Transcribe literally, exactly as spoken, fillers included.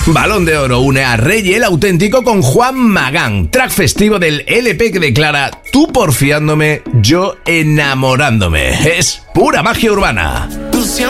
Balón de Oro une a Rey el Auténtico con Juan Magán, track festivo del L P que declara: tú porfiándome, yo enamorándome. Es pura magia urbana. Tú siempre